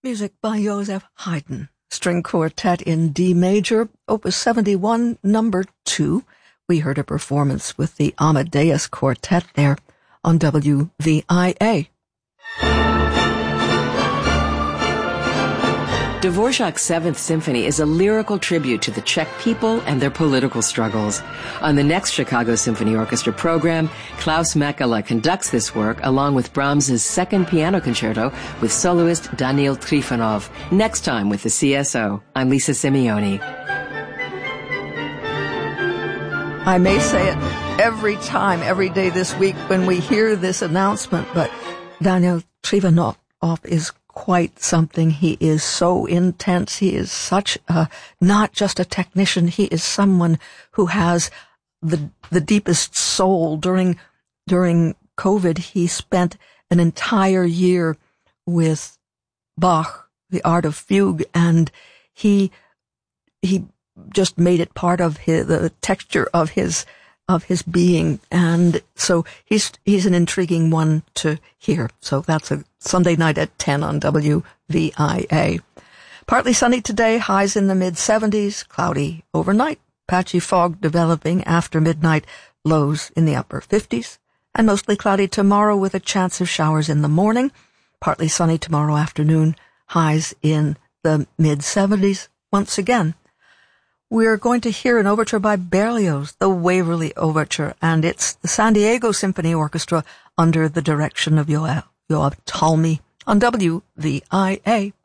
Music by Joseph Haydn, String Quartet in D major, Opus 71, number 2. We heard a performance with the Amadeus Quartet there on WVIA. Dvorak's Seventh Symphony is a lyrical tribute to the Czech people and their political struggles. On the next Chicago Symphony Orchestra program, Klaus Mekela conducts this work along with Brahms's Second Piano Concerto with soloist Daniil Trifonov. Next time with the CSO, I'm Lisa Simeoni. I may say it every time, every day this week when we hear this announcement, but Daniil Trifonov is quite something. He is so intense. He is such not just a technician. He is someone who has the deepest soul. During COVID, he spent an entire year with Bach, The Art of Fugue, and he just made it part of the texture of his being, and so he's an intriguing one to hear. So that's a Sunday night at 10 on WVIA. Partly sunny today, highs in the mid-70s, cloudy overnight, patchy fog developing after midnight, lows in the upper 50s, and mostly cloudy tomorrow with a chance of showers in the morning. Partly sunny tomorrow afternoon, highs in the mid-70s once again. We're going to hear an overture by Berlioz, the Waverly Overture, and it's the San Diego Symphony Orchestra under the direction of Yoav Talmy on WVIA.